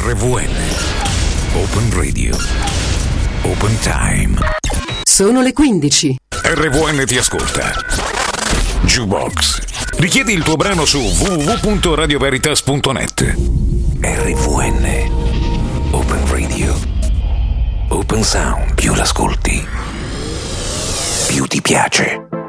RVN. Open Radio. Open Time. Sono le 15. RVN ti ascolta. Jukebox. Richiedi il tuo brano su www.radioveritas.net. RVN. Open Radio. Open Sound. Più l'ascolti, più ti piace.